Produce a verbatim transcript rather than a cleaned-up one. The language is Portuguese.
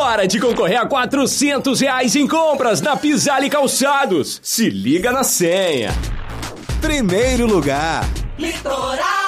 Hora de concorrer a quatrocentos reais em compras na Pisale Calçados. Se liga na senha. Primeiro lugar. Litoral.